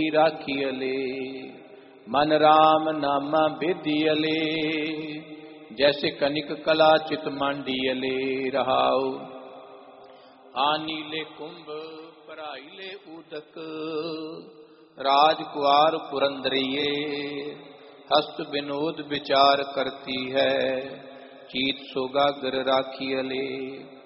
राखियले, मन राम नामा बेदियले, जैसे कनिक कला चित मांडियले रहाओ। आनीले कुंभ पराइले उदक, राजकुआर पुरंदरिये, हस्त विनोद विचार करती है, चीत सोगागर राखियले।